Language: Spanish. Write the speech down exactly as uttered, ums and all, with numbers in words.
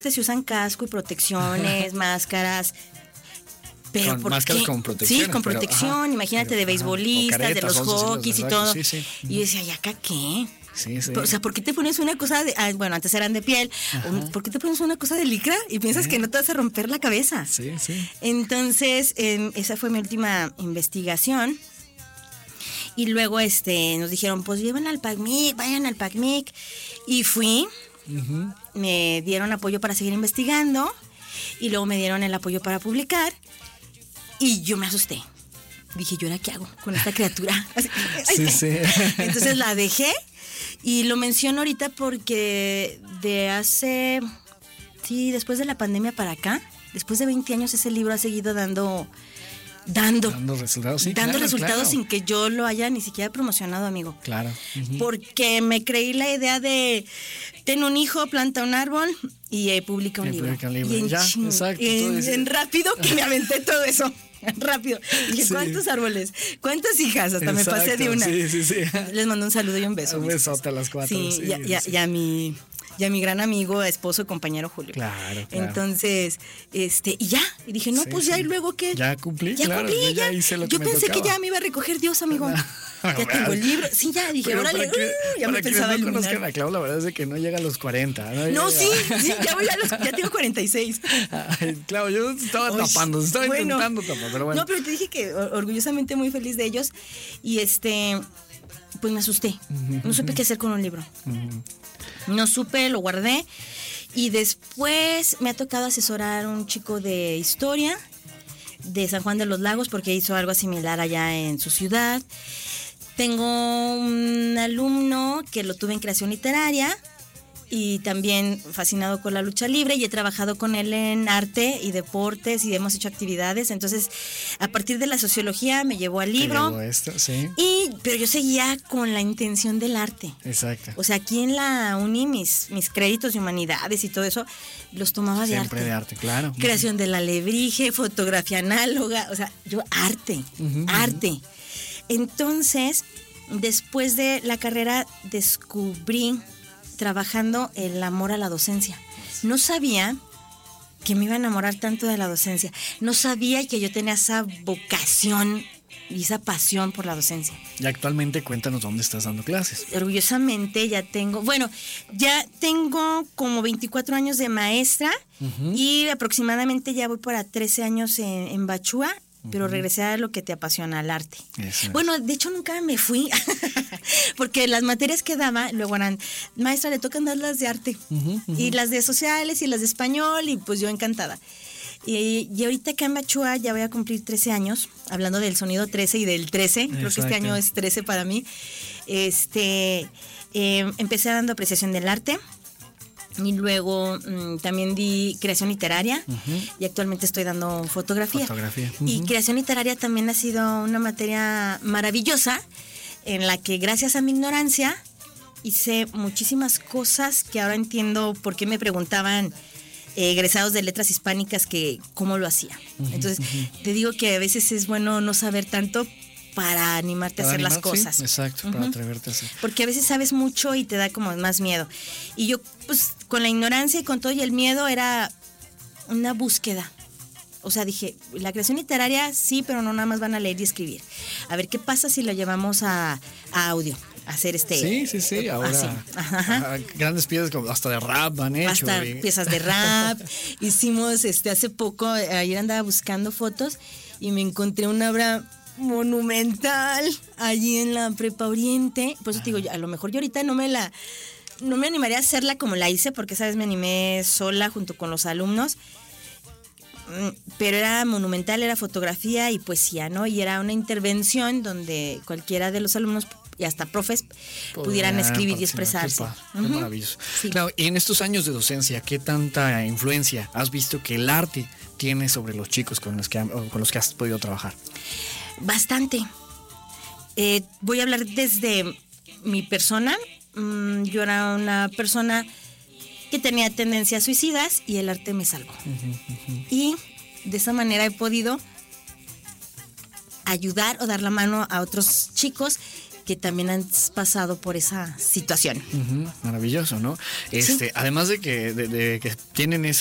se usan casco y protecciones, máscaras. Pero con ¿por máscaras qué? con protección. Sí, con protección, Pero, imagínate, pero, de beisbolistas, caretas, de los hockeys y todo. Sí, sí. Y yo decía, ¿y acá qué? Sí, sí. O sea, ¿por qué te pones una cosa de... Ah, bueno, antes eran de piel. Ajá. ¿Por qué te pones una cosa de licra y piensas eh. que no te vas a romper la cabeza? Sí, sí. Entonces, eh, esa fue mi última investigación. Y luego este nos dijeron, pues llevan al PACMIC, vayan al PACMIC. Y fui, uh-huh. me dieron apoyo para seguir investigando y luego me dieron el apoyo para publicar y yo me asusté. Dije, ¿yo ahora qué hago con esta criatura? Sí, sí. Entonces la dejé y lo menciono ahorita porque de hace, sí, después de la pandemia para acá, después de veinte años ese libro ha seguido dando... Dando, dando resultados, sí, dando claro, resultados claro. sin que yo lo haya ni siquiera promocionado, amigo. Claro. Uh-huh. Porque me creí la idea de ten un hijo, planta un árbol y eh, publica un y libro. Publica un libro. Y en, ya, ching, exacto, en, en rápido que me aventé todo eso. Rápido. Dije, sí. ¿Cuántos árboles? ¿Cuántas hijas? Hasta exacto, me pasé de una. Sí, sí, sí. Les mando un saludo y un beso. Un besote a las cuatro. Sí, sí, y, a, y, a, y a mi... y a mi gran amigo, esposo, compañero Julio. Claro, claro. Entonces, este, y ya, y dije, no, sí, pues ya, sí. Y luego qué. Ya cumplí, ya claro, cumplí, ya, ya. hice lo Yo que pensé me que ya me iba a recoger Dios, amigo. No. Ya tengo el libro. Sí, ya, dije, pero órale, que, uh, ya me para pensaba no iluminar. conozcan a Clau, la verdad es de que no llega a los cuarenta. No, no sí, sí, ya voy a los, ya tengo cuarenta y seis. Ay, Clau, yo estaba Oy, tapando, estaba bueno, intentando tapar, pero bueno. No, pero te dije que orgullosamente muy feliz de ellos y este, pues me asusté. No supe qué hacer con un libro. No supe, lo guardé. Y después me ha tocado asesorar a un chico de historia de San Juan de los Lagos porque hizo algo similar allá en su ciudad. Tengo un alumno que lo tuve en creación literaria y también fascinado con la lucha libre y he trabajado con él en arte y deportes y hemos hecho actividades. Entonces, a partir de la sociología me llevó al libro. Llevó esto, sí. Y, pero yo seguía con la intención del arte. Exacto. O sea, aquí en la uni mis, mis créditos de humanidades y todo eso los tomaba de Siempre arte. de arte, claro. Creación del alebrije, fotografía análoga, o sea, yo arte, uh-huh, arte. Uh-huh. Entonces, después de la carrera descubrí trabajando el amor a la docencia. No sabía que me iba a enamorar tanto de la docencia. No sabía que yo tenía esa vocación y esa pasión por la docencia. Y actualmente cuéntanos dónde estás dando clases. Orgullosamente ya tengo, bueno, ya tengo como veinticuatro años de maestra uh-huh. y aproximadamente ya voy para trece años en, en Bachúa. Pero regresé a lo que te apasiona, al arte. Eso es. Bueno, de hecho nunca me fui, porque las materias que daba, luego eran, maestra, le tocan dar las de arte, uh-huh, uh-huh. y las de sociales y las de español, y pues yo encantada. Y, y ahorita acá en Bachúa ya voy a cumplir trece años, hablando del sonido trece y del trece, Exacto. Creo que este año es trece para mí. Este, eh, empecé dando apreciación del arte. Y luego mmm, también di creación literaria uh-huh. y actualmente estoy dando fotografía. fotografía. Uh-huh. Y creación literaria también ha sido una materia maravillosa en la que gracias a mi ignorancia hice muchísimas cosas que ahora entiendo por qué me preguntaban eh, egresados de letras hispánicas que cómo lo hacía. Uh-huh. Entonces uh-huh. te digo que a veces es bueno no saber tanto para animarte para a hacer animar, las cosas. Sí, exacto, uh-huh. para atreverte a hacer. Porque a veces sabes mucho y te da como más miedo. Y yo, pues, con la ignorancia y con todo y el miedo era una búsqueda. O sea, dije, la creación literaria sí, pero no nada más van a leer y escribir. A ver, ¿qué pasa si lo llevamos a, a audio? A hacer este... Sí, sí, sí, ahora así. Ajá. Grandes piezas como hasta de rap han hecho. Hasta y... piezas de rap. Hicimos, este, hace poco, ayer andaba buscando fotos y me encontré una obra monumental allí en la Prepa Oriente. Por eso te digo, a lo mejor yo ahorita no me la no me animaría a hacerla como la hice, porque sabes, me animé sola junto con los alumnos, pero era monumental, era fotografía y poesía, ¿no? Y era una intervención donde cualquiera de los alumnos y hasta profes Podría pudieran escribir y expresarse. Qué, uh-huh. qué maravilloso. Sí. Claro, y en estos años de docencia, ¿qué tanta influencia has visto que el arte tiene sobre los chicos con los que, con los que has podido trabajar? Bastante. Eh, voy a hablar desde mi persona. Mm, yo era una persona que tenía tendencias suicidas y el arte me salvó. Uh-huh, uh-huh. Y de esa manera he podido ayudar o dar la mano a otros chicos que también han pasado por esa situación. Uh-huh, maravilloso, ¿no? Este, sí. Además de que, de, de que tienen